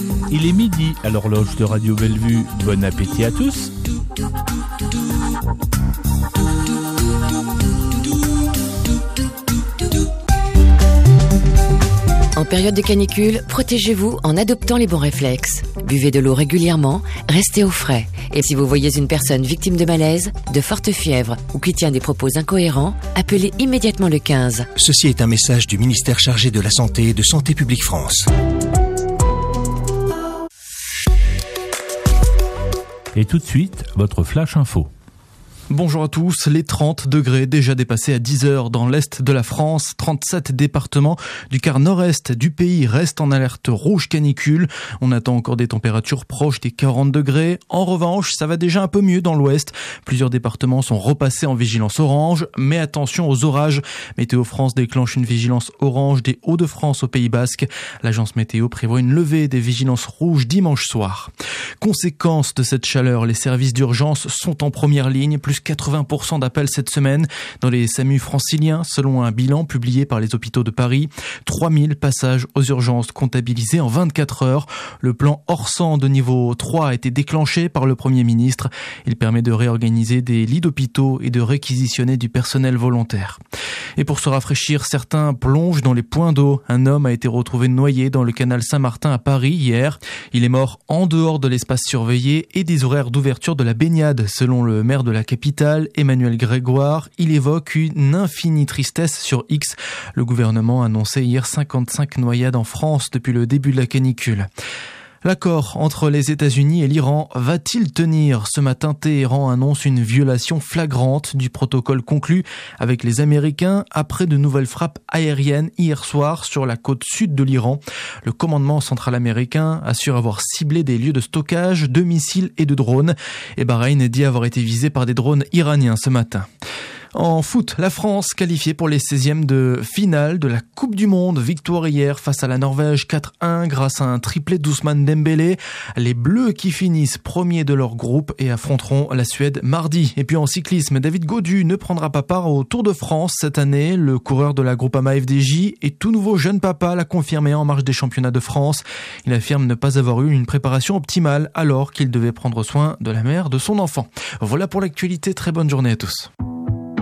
Il est midi à l'horloge de Radio Bellevue. Bon appétit à tous. En période de canicule, protégez-vous en adoptant les bons réflexes. Buvez de l'eau régulièrement, restez au frais. Et si vous voyez une personne victime de malaise, de forte fièvre ou qui tient des propos incohérents, appelez immédiatement le 15. Ceci est un message du ministère chargé de la Santé et de Santé publique France. Et tout de suite, votre Flash Info. Bonjour à tous, les 30 degrés déjà dépassés à 10 heures dans l'est de la France. 37 départements du quart nord-est du pays restent en alerte rouge canicule. On attend encore des températures proches des 40 degrés. En revanche, ça va déjà un peu mieux dans l'ouest. Plusieurs départements sont repassés en vigilance orange. Mais attention aux orages. Météo France déclenche une vigilance orange des Hauts-de-France au Pays Basque. L'agence météo prévoit une levée des vigilances rouges dimanche soir. Conséquence de cette chaleur, les services d'urgence sont en première ligne. Plus 80% d'appels cette semaine dans les SAMU franciliens, selon un bilan publié par les hôpitaux de Paris. 3000 passages aux urgences comptabilisés en 24 heures. Le plan Orsan de niveau 3 a été déclenché par le Premier ministre. Il permet de réorganiser des lits d'hôpitaux et de réquisitionner du personnel volontaire. Et pour se rafraîchir, certains plongent dans les points d'eau. Un homme a été retrouvé noyé dans le canal Saint-Martin à Paris hier. Il est mort en dehors de l'espace surveillé et des horaires d'ouverture de la baignade, selon le maire de la capitale, Emmanuel Grégoire. Il évoque une infinie tristesse sur X. Le gouvernement a annoncé hier 55 noyades en France depuis le début de la canicule. L'accord entre les États-Unis et l'Iran va-t-il tenir ? Ce matin, Téhéran annonce une violation flagrante du protocole conclu avec les Américains après de nouvelles frappes aériennes hier soir sur la côte sud de l'Iran. Le commandement central américain assure avoir ciblé des lieux de stockage de missiles et de drones. Et Bahreïn dit avoir été visé par des drones iraniens ce matin. En foot, la France qualifiée pour les 16e de finale de la Coupe du Monde. Victoire hier face à la Norvège 4-1 grâce à un triplé d'Ousmane Dembélé. Les Bleus qui finissent premiers de leur groupe et affronteront la Suède mardi. Et puis en cyclisme, David Gaudu ne prendra pas part au Tour de France cette année. Le coureur de la Groupama FDJ est tout nouveau jeune papa, l'a confirmé en marge des championnats de France. Il affirme ne pas avoir eu une préparation optimale alors qu'il devait prendre soin de la mère de son enfant. Voilà pour l'actualité, très bonne journée à tous.